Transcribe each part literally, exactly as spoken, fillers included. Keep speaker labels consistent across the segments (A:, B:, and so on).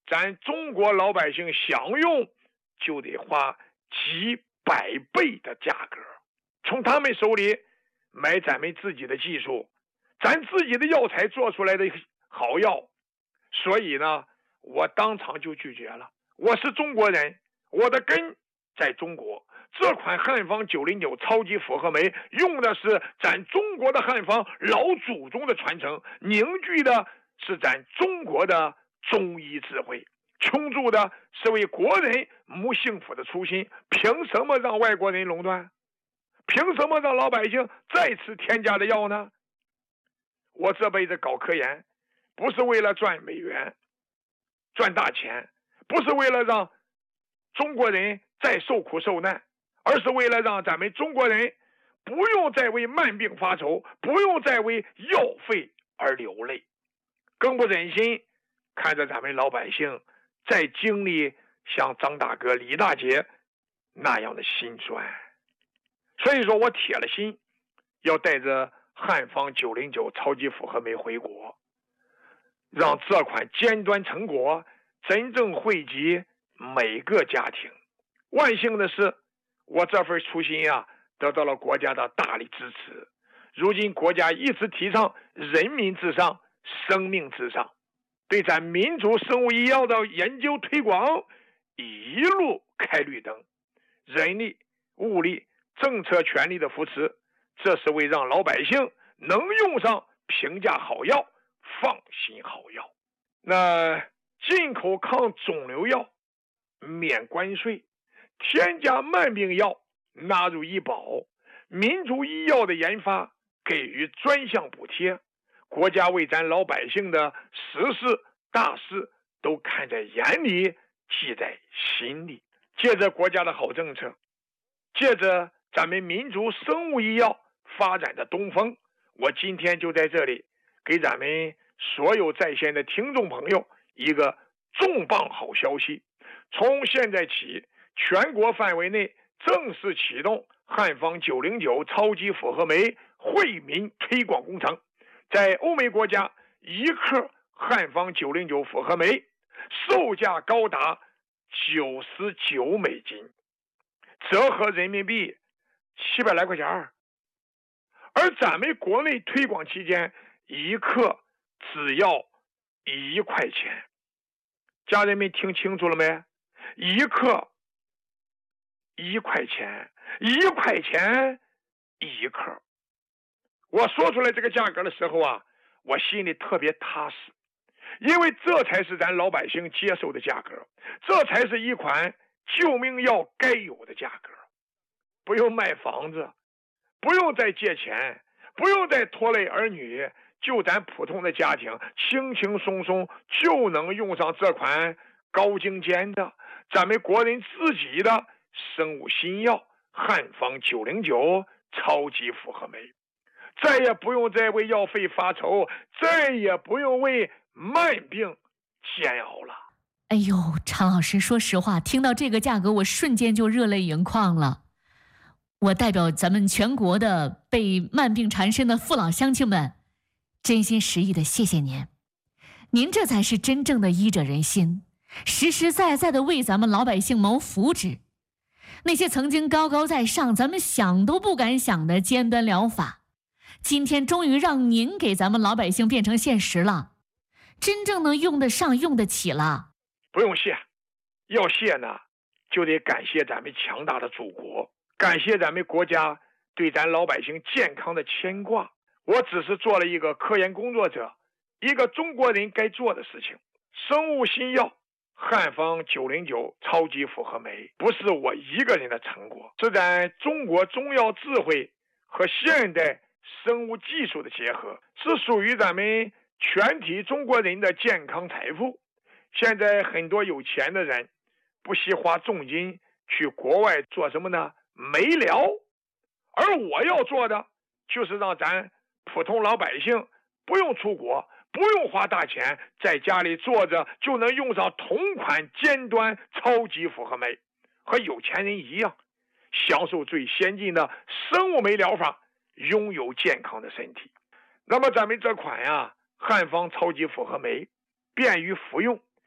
A: 咱中国老百姓想用就得花几百倍的价格，从他们手里买咱们自己的技术，咱自己的药材做出来的好药。所以呢，我当场就拒绝了。我是中国人，我的根在中国，这款汉方九零九超级复合酶用的是咱中国的汉方老祖宗的传承，凝聚的是咱中国的中医智慧，倾注的是为国人谋幸福的初心。凭什么让外国人垄断？凭什么让老百姓再次添加的药呢？我这辈子搞科研不是为了赚美元赚大钱，不是为了让中国人再受苦受难，而是为了让咱们中国人不用再为慢病发愁，不用再为药费而流泪，更不忍心看着咱们老百姓再经历像张大哥李大姐那样的辛酸。所以说我铁了心要带着汉方九零九超级复合酶回国，让这款尖端成果真正惠及每个家庭。万幸的是，我这份初心啊得到了国家的大力支持。如今国家一直提倡人民至上，生命至上，对咱民族生物医药的研究推广一路开绿灯，人力物力政策权力的扶持，这是为让老百姓能用上平价好药，放心好药。那进口抗肿瘤药免关税，添加慢病药纳入医保，民族医药的研发给予专项补贴，国家为咱老百姓的实事大事都看在眼里，记在心里。借着国家的好政策，借着咱们民族生物医药发展的东风，我今天就在这里给咱们所有在线的听众朋友一个重磅好消息。从现在起，全国范围内正式启动汉方九零九超级复合酶惠民推广工程。在欧美国家，一克汉方九零九复合酶售价高达九十九美金，折合人民币七百来块钱。而咱们国内推广期间，一克只要一块钱。家人们听清楚了没？一克一块钱，一块钱一克。我说出来这个价格的时候啊，我心里特别踏实，因为这才是咱老百姓接受的价格，这才是一款救命药该有的价格。不用卖房子，不用再借钱，不用再拖累儿女，就咱普通的家庭轻轻松松就能用上这款高精尖的咱们国人自己的生物新药汉方九零九超级复合酶，再也不用再为药费发愁，再也不用为慢病煎熬了。
B: 哎呦，常老师，说实话，听到这个价格，我瞬间就热泪盈眶了。我代表咱们全国的被慢病缠身的父老乡亲们，真心实意的谢谢您。您这才是真正的医者仁心，实实在在的为咱们老百姓谋福祉。那些曾经高高在上，咱们想都不敢想的尖端疗法，今天终于让您给咱们老百姓变成现实了，真正能用得上用得起了。
A: 不用谢，要谢呢就得感谢咱们强大的祖国，感谢咱们国家对咱老百姓健康的牵挂。我只是做了一个科研工作者，一个中国人该做的事情。生物新药汉方九零九超级复合酶不是我一个人的成果，是咱中国中药智慧和现代生物技术的结合，是属于咱们全体中国人的健康财富。现在很多有钱的人不惜花重金去国外做什么呢？没疗。而我要做的就是让咱普通老百姓不用出国，不用花大钱，在家里坐着就能用上同款尖端超级复合酶，和有钱人一样，享受最先进的生物酶疗法，拥有健康的身体。那么咱们这款呀汉方超级复合酶便于服用，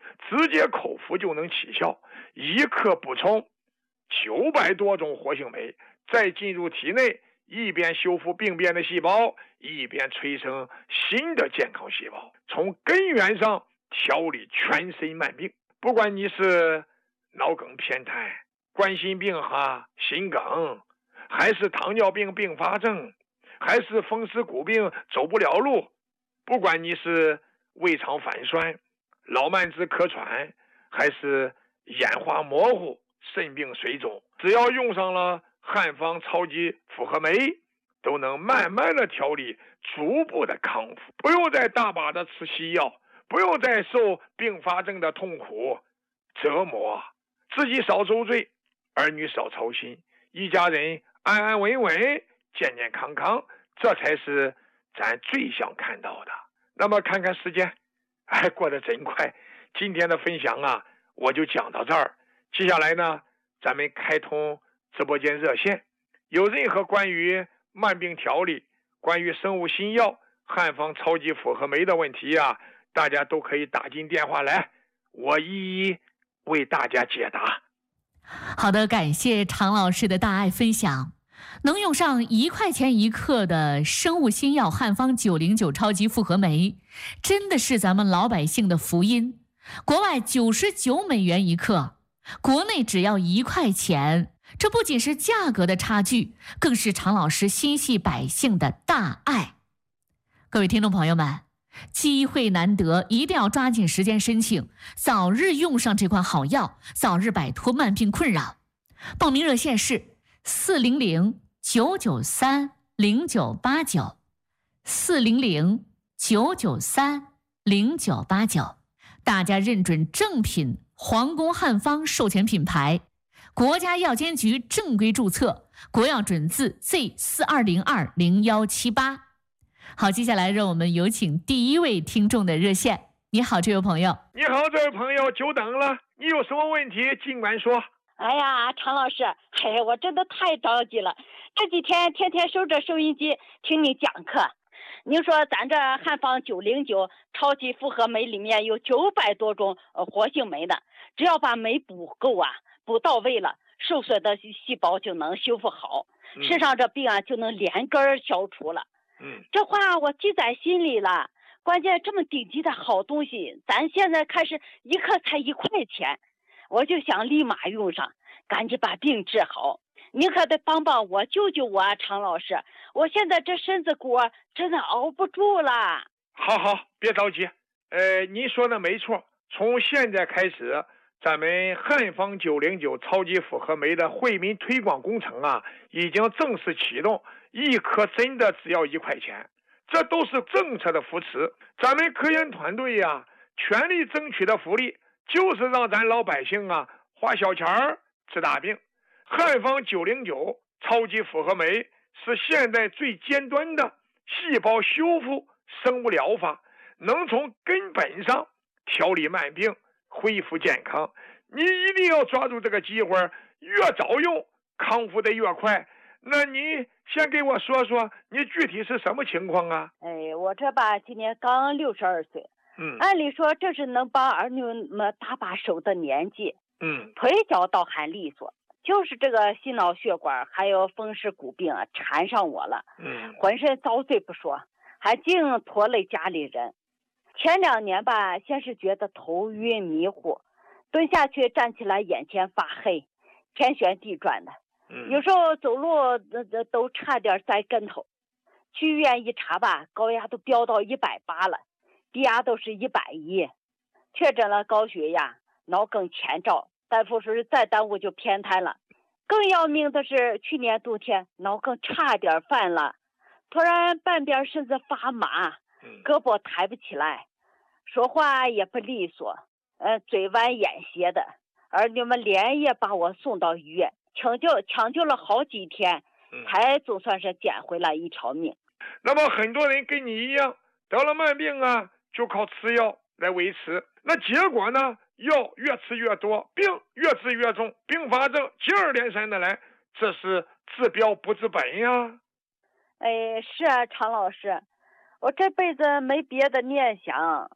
A: 直接口服就能起效，一克补充九百多种活性酶，再进入体内，一边修复病变的细胞，一边催生新的健康细胞，从根源上调理全身慢病。不管你是脑梗偏瘫、冠心病哈、心梗，还是糖尿病并发症，还是风湿骨病走不了路，不管你是胃肠反酸、老慢支咳喘，还是眼花模糊、肾病水肿，只要用上了汉方超级复合酶，都能慢慢的调理，逐步的康复，不用再大把的吃西药，不用再受并发症的痛苦折磨，自己少受罪，儿女少操心，一家人安安稳稳、健健康康，这才是咱最想看到的。那么看看时间，哎，过得真快。今天的分享啊，我就讲到这儿。接下来呢，咱们开通直播间热线，有任何关于慢病调理、关于生物新药、汉方超级复合酶的问题啊，大家都可以打进电话来，我一一为大家解答。
B: 好的，感谢常老师的大爱分享。能用上一块钱一克的生物新药汉方九零九超级复合酶，真的是咱们老百姓的福音。国外九十九美元一克，国内只要一块钱。这不仅是价格的差距，更是常老师心系百姓的大爱。各位听众朋友们，机会难得，一定要抓紧时间申请，早日用上这款好药，早日摆脱慢病困扰。报名热线是四零零九九三零九八九，四零零九九三零九八九。大家认准正品皇宫汉方授权品牌，国家药监局正规注册，国药准字 Z 四二零二零一七八。好，接下来让我们有请第一位听众的热线。你好，这位朋友。
A: 你好，这位朋友，久等了，你有什么问题尽管说。
C: 哎呀，常老师，嘿，我真的太着急了，这几天天天收着收音机听你讲课。您说咱这汉方九零九超级复合酶里面有九百多种呃活性酶的，只要把酶补够啊，补到位了，受损的细胞就能修复好，
A: 嗯、
C: 身上这病啊就能连根消除了。
A: 嗯，
C: 这话我记在心里了。关键这么顶级的好东西，咱现在看是一克才一块钱，我就想立马用上，赶紧把病治好。您可得帮帮我，救救我啊，常老师！我现在这身子骨真的熬不住了。
A: 好好，别着急。呃，您说的没错，从现在开始，咱们汉方九零九超级复合酶的惠民推广工程啊，已经正式启动，一颗真的只要一块钱，这都是政策的扶持。咱们科研团队呀、啊，全力争取的福利，就是让咱老百姓啊花小钱儿治大病。汉方九零九超级复合酶是现在最尖端的细胞修复生物疗法，能从根本上调理慢病，恢复健康。你一定要抓住这个机会，越早用康复的越快。那你先给我说说你具体是什么情况啊？
C: 哎，我这吧今年刚六十二岁，
A: 嗯，
C: 按理说这是能帮儿女们搭把手的年纪，
A: 嗯，
C: 腿脚倒还利索，就是这个心脑血管还有风湿骨病啊缠上我了，
A: 嗯，
C: 浑身遭罪不说，还净拖累家里人。前两年吧，先是觉得头晕迷糊，蹲下去站起来眼前发黑，天旋地转的，
A: 嗯，
C: 有时候走路都都差点栽跟头。去医院一查吧，高压都飙到一百八了，低压都是一百一，确诊了高血压、脑梗前兆，大夫说是再耽误就偏瘫了。更要命的是去年冬天脑梗差点犯了，突然半边身子发麻，胳膊抬不起来，说话也不利索，呃，嘴歪眼斜的。儿女们连夜把我送到医院，抢救抢救了好几天，才总算是捡回来一条命。
A: 那么很多人跟你一样得了慢病啊，就靠吃药来维持，那结果呢，药越吃越多，病越治越重，并发症接二连三的来，这是治标不治本呀。
C: 哎，是啊，常老师，我这辈子没别的念想，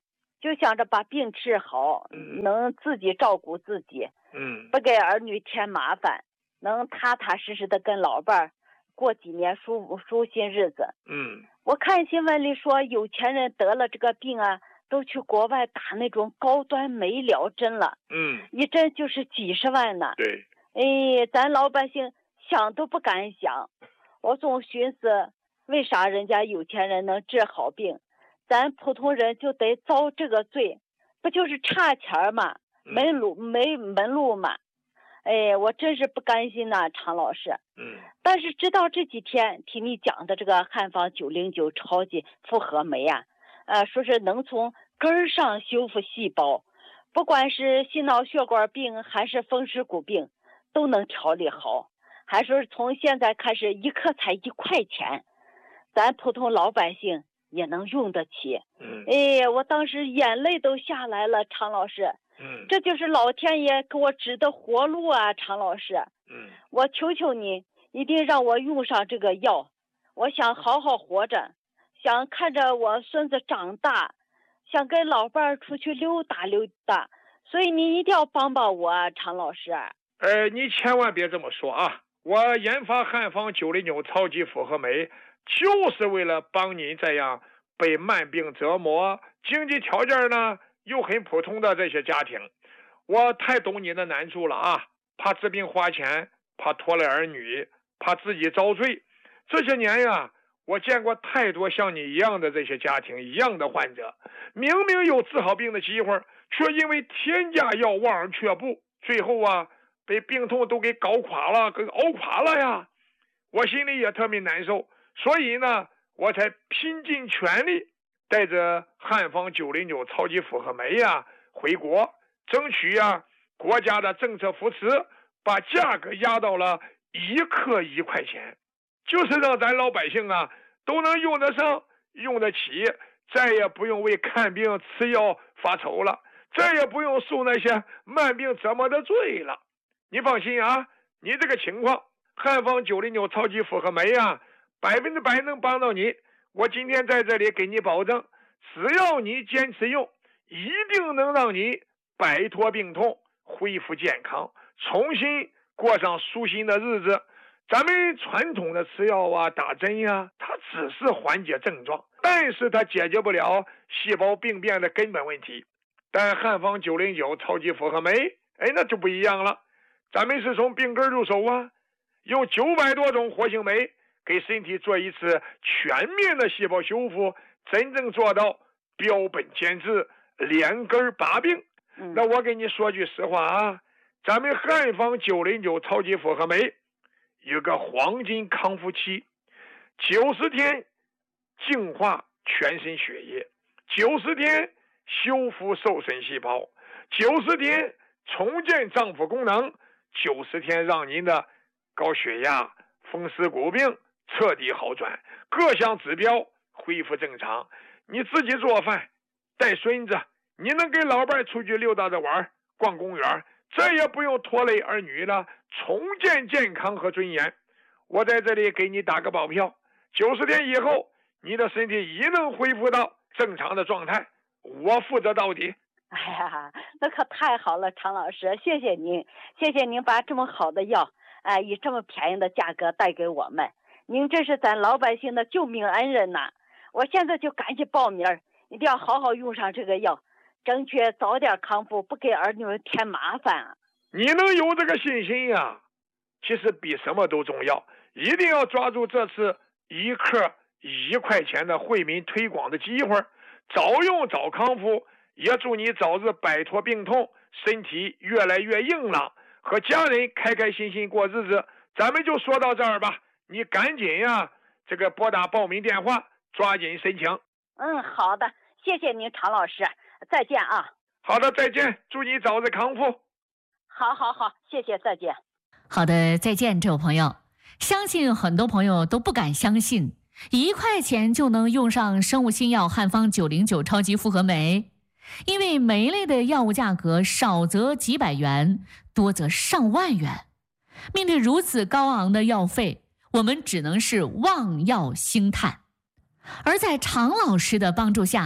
C: 就想着把病治好，
A: 嗯
C: 能自己照顾自己，
A: 嗯
C: 不给儿女添麻烦，能踏踏实实的跟老伴儿过几年舒舒心日子。
A: 嗯
C: 我看新闻里说，有钱人得了这个病啊，都去国外打那种高端美疗针了，
A: 嗯，
C: 一针就是几十万呢。
A: 对，
C: 哎，咱老百姓想都不敢想。我总寻思，为啥人家有钱人能治好病，咱普通人就得遭这个罪？不就是差钱吗？门路没门路嘛。哎，我真是不甘心呐，常老师。
A: 嗯
C: 但是直到这几天听你讲的这个汉方九零九超级复合酶啊，呃，说是能从根儿上修复细胞，不管是心脑血管病还是风湿骨病，都能调理好。还说是从现在开始一颗才一块钱，咱普通老百姓也能用得起。
A: 嗯
C: 哎，我当时眼泪都下来了，常老师。
A: 嗯
C: 这就是老天爷给我指的活路啊，常老师。
A: 嗯
C: 我求求你，一定让我用上这个药。我想好好活着，想看着我孙子长大，想跟老伴儿出去溜达溜达。所以你一定要帮帮我啊，常老师。
A: 呃，你千万别这么说啊！我研发汉方九零九超级复合酶，就是为了帮你这样被慢病折磨、经济条件呢又很普通的这些家庭。我太懂你的难处了啊！怕治病花钱，怕拖累儿女，怕自己遭罪。这些年呀，我见过太多像你一样的这些家庭，一样的患者，明明有治好病的机会，却因为添加药望而却步，最后啊被病痛都给搞垮了，给熬垮了呀！我心里也特别难受，所以呢，我才拼尽全力带着汉方九零九超级复合酶呀回国，争取呀国家的政策扶持，把价格压到了一克一块钱，就是让咱老百姓啊都能用得上、用得起，再也不用为看病吃药发愁了，再也不用受那些慢病折磨的罪了。你放心啊，你这个情况，汉方九零九超级复合酶啊，百分之百能帮到你。我今天在这里给你保证，只要你坚持用，一定能让你摆脱病痛，恢复健康，重新过上舒心的日子。咱们传统的吃药啊、打针呀、啊，它只是缓解症状，但是它解决不了细胞病变的根本问题。但汉方九零九超级复合酶，哎，那就不一样了。咱们是从病根入手啊，用九百多种活性酶给身体做一次全面的细胞修复，真正做到标本兼治，连根拔病。
C: 嗯、
A: 那我给你说句实话啊，咱们汉方九零九超级复合酶有个黄金康复期，九十天净化全身血液，九十天修复受损细胞，九十天重建脏腑功能，九十天让您的高血压、风湿骨病彻底好转，各项指标恢复正常。你自己做饭，带孙子，你能跟老伴出去溜达着玩，逛公园，再也不用拖累儿女了，重建健康和尊严。我在这里给你打个保票，九十天以后，你的身体一能恢复到正常的状态，我负责到底。
C: 哎呀，那可太好了，常老师，谢谢您，谢谢您把这么好的药，哎、呃，以这么便宜的价格带给我们，您这是咱老百姓的救命恩人呐！我现在就赶紧报名，一定要好好用上这个药，争取早点康复，不给儿女们添麻烦啊！
A: 你能有这个信心呀、啊？其实比什么都重要，一定要抓住这次一克一块钱的惠民推广的机会，早用早康复。也祝你早日摆脱病痛，身体越来越硬朗，和家人开开心心过日子。咱们就说到这儿吧，你赶紧呀，这个拨打报名电话，抓紧申请。
C: 嗯，好的，谢谢您，常老师，再见啊。
A: 好的，再见，祝你早日康复。
C: 好好好，谢谢，再见。
B: 好的，再见，这位朋友。相信很多朋友都不敢相信，一块钱就能用上生物新药汉方九零九超级复合酶。因为酶类的药物价格少则几百元，多则上万元。面对如此高昂的药费，我们只能是望药兴叹。而在常老师的帮助下，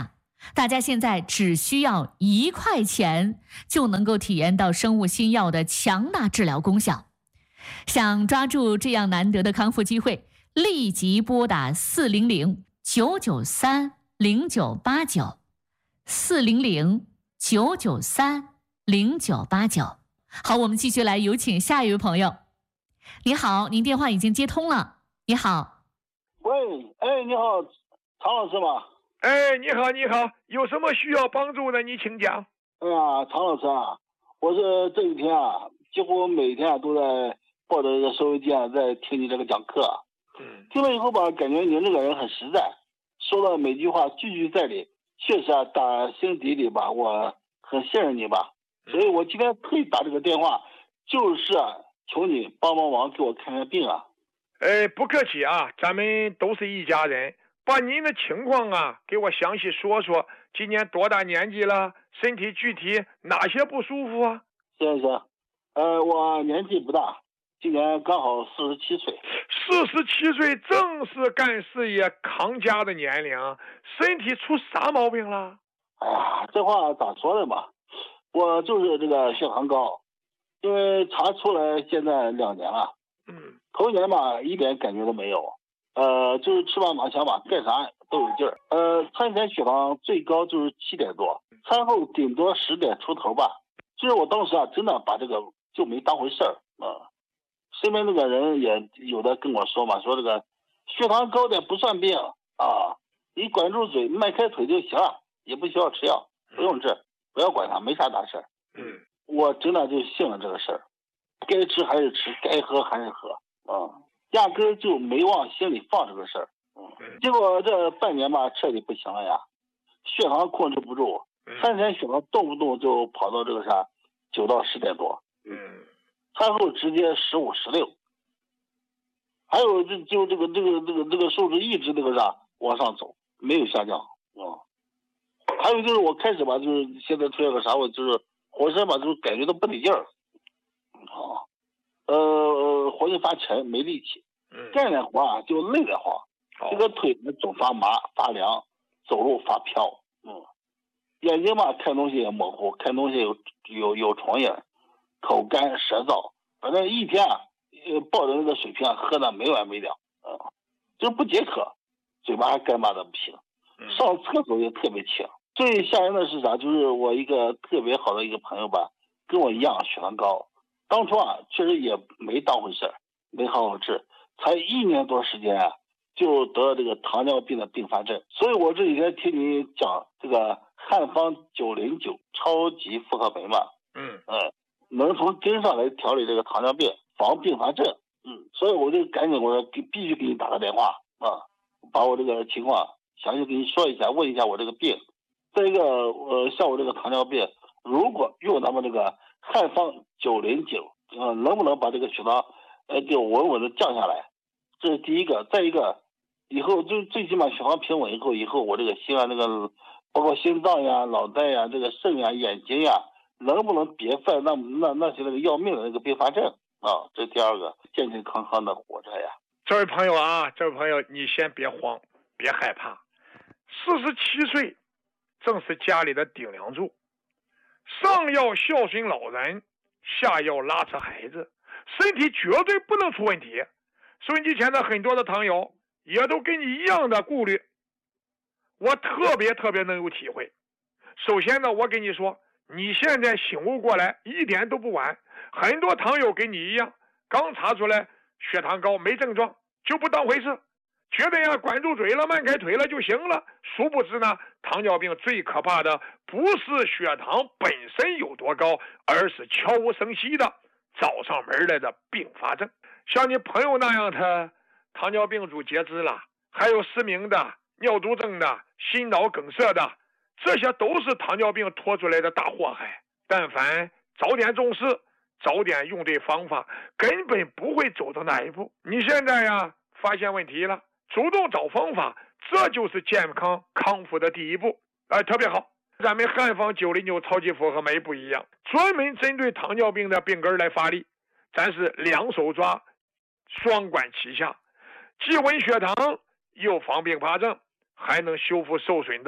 B: 大家现在只需要一块钱就能够体验到生物新药的强大治疗功效。想抓住这样难得的康复机会，立即拨打四零零九九三零九八九，四零零九九三零九八九。好，我们继续来有请下一位朋友。你好，您电话已经接通了。你好。
D: 喂，哎，你好，常老师吗？
A: 哎，你好，你好，有什么需要帮助的，你请讲。
D: 哎呀，常老师啊，我是这几天啊，几乎每天啊都在抱着这个收音机啊，在听你这个讲课。
A: 嗯，
D: 听了以后吧，感觉您这个人很实在，说的每句话句句在理，确实啊，打心底里吧，我很信任你吧。所以我今天特意打这个电话，就是啊，求你帮帮忙，给我看看病啊。
A: 哎，不客气啊，咱们都是一家人。把您的情况啊，给我详细说说。今年多大年纪了？身体具体哪些不舒服啊？
D: 行行，呃，我年纪不大，今年刚好四十七岁。
A: 四十七岁正是干事业扛家的年龄，身体出啥毛病了？
D: 哎呀，这话咋说的嘛？我就是这个血糖高，因为查出来现在两年了。
A: 嗯，
D: 头一年吧，一点感觉都没有。呃，就是吃嘛马强吧，干啥都有劲儿。呃，餐前血糖最高就是七点多，餐后顶多十点出头吧。其实我当时啊，真的把这个就没当回事儿啊。身边那个人也有的跟我说嘛，说这个血糖高点不算病啊，你管住嘴，迈开腿就行了，也不需要吃药，不用治，不要管它，没啥大事儿。
A: 嗯，
D: 我真的就信了这个事儿，该吃还是吃，该喝还是喝啊。压根就没往心里放这个事儿，嗯，结果这半年吧，彻底不行了呀，血糖控制不住，餐前血糖动不动就跑到这个啥九到十点多，
A: 嗯，
D: 餐后直接十五十六，还有这就这个这个这个这个数值一直这个啥往上走，没有下降啊。还有就是我开始吧，就是现在出现个啥，我就是浑身吧，就是感觉到不得劲儿，啊。呃，浑身发沉，没力气，干点活啊就累得慌，这个腿呢总发麻发凉，走路发飘，嗯，眼睛嘛看东西也模糊，看东西有有有重影，口干舌燥，反正一天啊，呃，抱着那个水瓶啊喝的没完没了，啊、嗯，就是不解渴，嘴巴还干巴的不行，上厕所也特别轻。最吓人的是啥？就是我一个特别好的一个朋友吧，跟我一样血糖高。当初啊，确实也没当回事儿，没好好治，才一年多时间啊，就得了这个糖尿病的并发症。所以我这几天听你讲这个汉方九零九超级复合酶嘛，
A: 嗯
D: 嗯，能从根上来调理这个糖尿病，防并发症。嗯，所以我就赶紧我说给必须给你打个电话啊，把我这个情况详细给你说一下，问一下我这个病。再一个，呃，像我这个糖尿病，如果用咱们这个汉方九零九，呃，能不能把这个血糖，呃，就稳稳的降下来？这是第一个。再一个，以后就最起码血糖平稳以后，以后我这个心啊，那个包括心脏呀、脑袋呀、这个肾呀、眼睛呀，能不能别犯那那那些那个要命的那个并发症啊？这是第二个，健健康康的活着呀。
A: 这位朋友啊，这位朋友，你先别慌，别害怕，四十七岁正是家里的顶梁柱。上要孝顺老人，下要拉扯孩子，身体绝对不能出问题。收音机前的很多的糖友也都跟你一样的顾虑，我特别特别能有体会。首先呢，我跟你说，你现在醒悟过来一点都不晚。很多糖友跟你一样，刚查出来血糖高没症状就不当回事，觉得呀管住嘴了迈开腿了就行了。殊不知呢，糖尿病最可怕的不是血糖本身有多高，而是悄无声息的找上门来的并发症。像你朋友那样的糖尿病主截肢了，还有失明的、尿毒症的、心脑梗塞的，这些都是糖尿病拖出来的大祸害。但凡早点重视，早点用对方法，根本不会走到那一步。你现在呀发现问题了，主动找方法，这就是健康康复的第一步。哎，特别好。咱们汉方九零九超级复合酶不一样，专门针对糖尿病的病根来发力。咱是两手抓，双管齐下，既稳血糖，又防并发症，还能修复受损的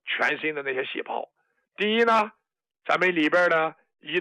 A: 全身的那些细胞。第一呢，咱们里边的